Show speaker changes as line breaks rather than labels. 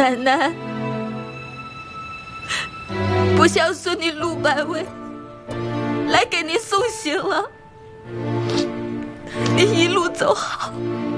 奶奶，不孝孙女陆百伟来给您送行了，您一路走好。